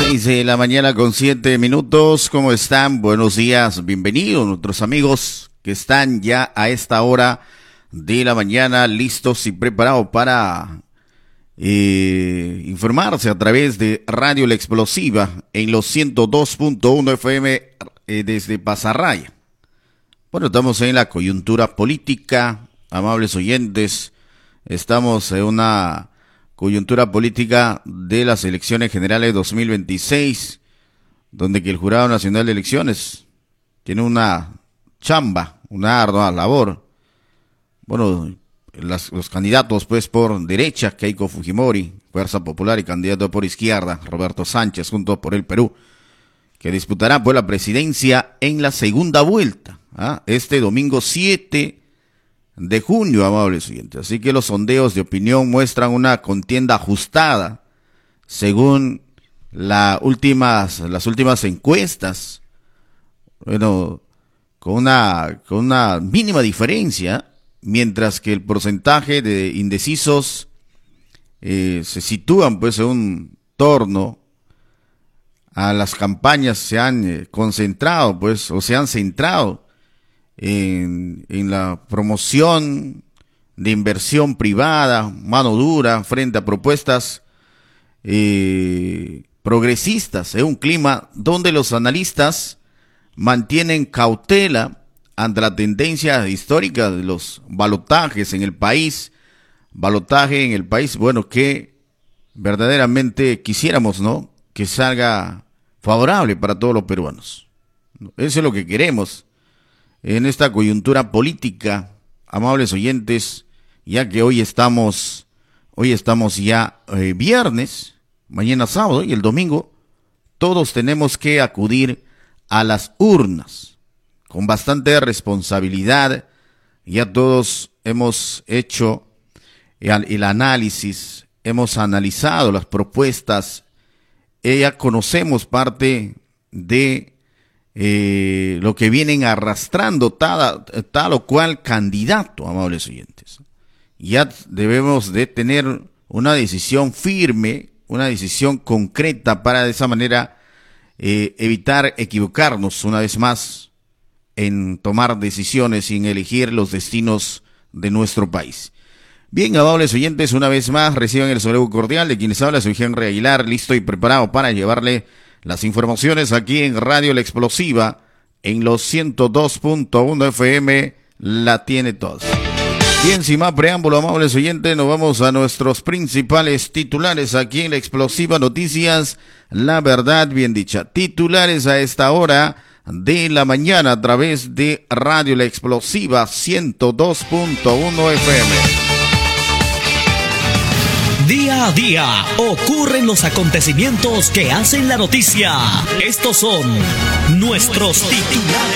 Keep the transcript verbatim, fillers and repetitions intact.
seis de la mañana con siete minutos. ¿Cómo están? Buenos días, bienvenidos nuestros amigos que están ya a esta hora de la mañana listos y preparados para eh, informarse a través de Radio La Explosiva en los ciento dos punto uno F M eh, desde Pasarraya. Bueno, estamos en la coyuntura política, amables oyentes. Estamos en una coyuntura política de las elecciones generales dos mil veintiséis, donde que el Jurado Nacional de Elecciones tiene una chamba, una ardua labor. Bueno, las, los candidatos pues por derecha, Keiko Fujimori, Fuerza Popular, y candidato por izquierda, Roberto Sánchez, junto por el Perú, que disputará pues la presidencia en la segunda vuelta, ¿ah? este domingo siete de junio, amables oyentes. Así que los sondeos de opinión muestran una contienda ajustada según la últimas, las últimas encuestas. Bueno, con una, con una mínima diferencia, mientras que el porcentaje de indecisos eh, se sitúan pues en un torno a las campañas, se han eh, concentrado pues o se han centrado En, en la promoción de inversión privada, mano dura, frente a propuestas eh, progresistas, en un clima donde los analistas mantienen cautela ante la tendencia histórica de los balotajes en el país, balotaje en el país, bueno, que verdaderamente quisiéramos, ¿no?, que salga favorable para todos los peruanos. Eso es lo que queremos en esta coyuntura política, amables oyentes, ya que hoy estamos, hoy estamos ya eh, viernes, mañana sábado y el domingo, todos tenemos que acudir a las urnas con bastante responsabilidad. Ya todos hemos hecho el, el análisis, hemos analizado las propuestas, ya conocemos parte de Eh, lo que vienen arrastrando tal, tal o cual candidato, amables oyentes. Ya debemos de tener una decisión firme, una decisión concreta para de esa manera eh, evitar equivocarnos una vez más en tomar decisiones y en elegir los destinos de nuestro país. Bien, amables oyentes, una vez más reciban el saludo cordial de quienes habla, soy Henry Aguilar, listo y preparado para llevarle las informaciones aquí en Radio La Explosiva, en los ciento dos punto uno F M, la tiene toda. Bien, sin más preámbulo, amables oyentes, nos vamos a nuestros principales titulares aquí en La Explosiva Noticias, la verdad bien dicha. Titulares a esta hora de la mañana a través de Radio La Explosiva ciento dos punto uno F M. Día a día ocurren los acontecimientos que hacen la noticia. Estos son nuestros titulares.